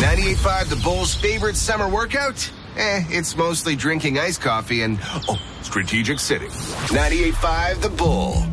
98.5, the Bull's favorite summer workout? It's mostly drinking iced coffee and, strategic sitting. 98.5, the Bull.